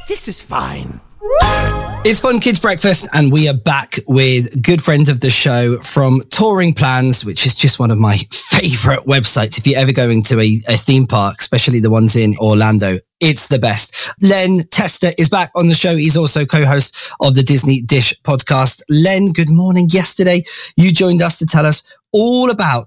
This is fine. It's Fun Kids Breakfast, and we are back with good friend of the show from Touring Plans, which is just one of my favourite websites. If you're ever going to a theme park, especially the ones in Orlando, it's the best. Len Testa is back on the show. He's also co-host of the Disney Dish podcast. Len, good morning. Yesterday, you joined us to tell us all about